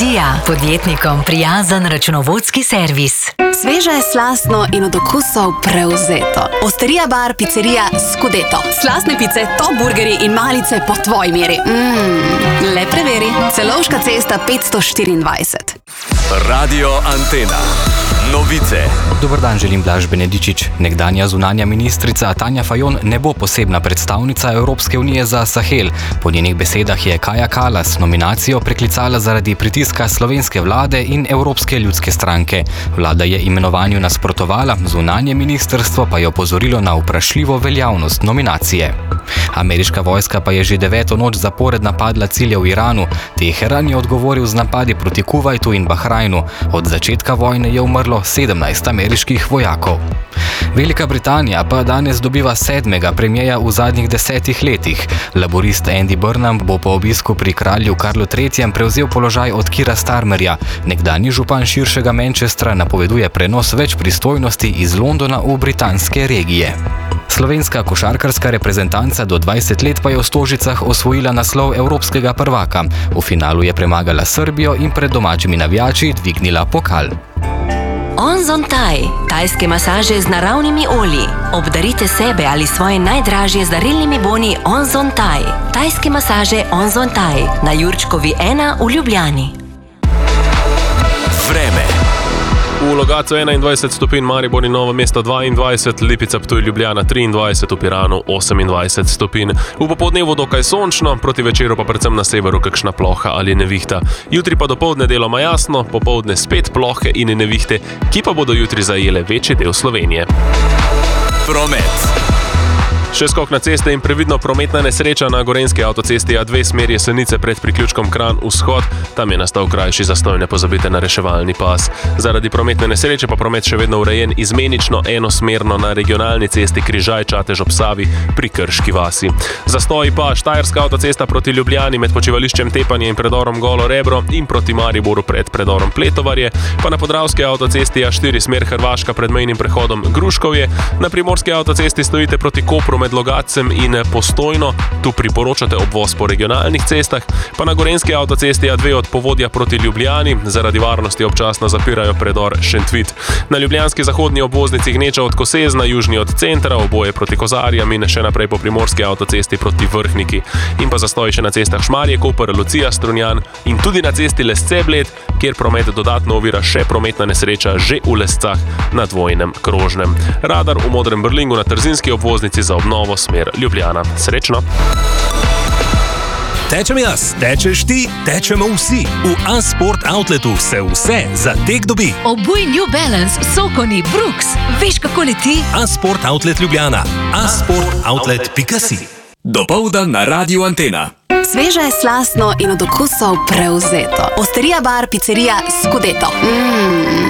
Vizija, podjetnikom prijazen računovodski servis. Sveže, slastno in od okusov prevzeto. Osterija bar, pizzerija Scudetto. Slastne pice, top burgeri in malice po tvoji meri. Le preveri. Celovška cesta 524. Radio Antena. Novice. Dober dan, želim Blaž Benedičič. Nekdanja zunanja ministrica Tanja Fajon ne bo posebna predstavnica Evropske unije za Sahel. Po njenih besedah je Kaja Kallas nominacijo preklicala zaradi pritiska slovenske vlade in Evropske ljudske stranke. Vlada je imenovanju nasprotovala, zunanje ministrstvo pa je opozorilo na vprašljivo veljavnost nominacije. Ameriška vojska pa je že 9. noč zapored napadla cilje v Iranu. Teheran je odgovoril z napadi proti Kuvajtu in Bahrajnu. Od začetka vojne je umrlo 17 ameriških vojakov. Velika Britanija pa danes dobiva 7. premierja v zadnjih 10 letih. Laborist Andy Burnham bo po obisku pri kralju Karlu III. Prevzel položaj od Keira Starmerja. Nekdanji župan širšega Manchestra napoveduje prenos več pristojnosti iz Londona v britanske regije. Slovenska košarkarska reprezentanca do 20 let pa je v Stožicah osvojila naslov evropskega prvaka. V finalu je premagala Srbijo in pred domačimi navijači dvignila pokal. Onzon Thai, tajske masaže z naravnimi olji. Obdarite sebe ali svoje najdražje z darilnimi boni Onzon Thai. Tajske masaže Onzon Thai na Jurčkovi 1 v Ljubljani. Vreme. V Logatcu 21 stopinj, Maribor in Novo mesto 22, Lipica, Ptuj, Ljubljana 23, v Piranu 28 stopinj. V popoldnevu dokaj sončno, proti večeru pa predvsem na severu kakšna ploha ali nevihta. Jutri pa dopoldne deloma jasno, popoldne spet plohe in nevihte, ki pa bodo jutri zajele večji del Slovenije. Promet. Še skok na ceste in previdno prometna nesreča na Gorenjski avtocesti A2 smer Jesenice pred priključkom Kranj vzhod. Tam je nastal krajši zastoj, ne pozabite na reševalni pas. Zaradi prometne nesreče pa promet še vedno urejen izmenično enosmerno na regionalni cesti Križaj-Čatež ob Savi pri Krški vasi. Zastoji pa Štajerska avtocesta proti Ljubljani med počivališčem Tepanje in predorom Golo Rebro in proti Mariboru pred predorom Pletovarje, pa na Podravski avtocesti A4 smer Hrvaška pred mejnim prehodom Gruškovje. Na Primorski avtocesti stojite proti Kopru med Logatcem in Postojno, tu priporočate obvoz po regionalnih cestah, pa na Gorenjski avtocesti A2 od Povodja proti Ljubljani zaradi varnosti občasno zapirajo predor Šentvit. Na ljubljanski zahodni obvoznici Gneča od Kosezna, južni od centra, oboje proti Kozarjam in še naprej po Primorski avtocesti proti Vrhniki. In pa zastoji še na cestah Šmarje, Koper, Lucija, Strunjan in tudi na cesti Lesce-Bled, kjer promet dodatno ovira še prometna nesreča že v Lescah na dvojnem krožnem. Radar v Modrem Brlingu na Trzinski obvoznici za obnovo smer Ljubljana. Srečno! Tečem jaz, tečeš ti, tečemo vsi. V A-Sport Outletu se vse za tek dobi. Obuj New Balance, Sokoni, Brooks. Veš, kako leti? A-Sport Outlet Ljubljana. asportoutlet.si. Dopoldan na Radio Antena. Sveže, slastno in od okusov prevzeto. Osterija bar, pizzerija Scudetto.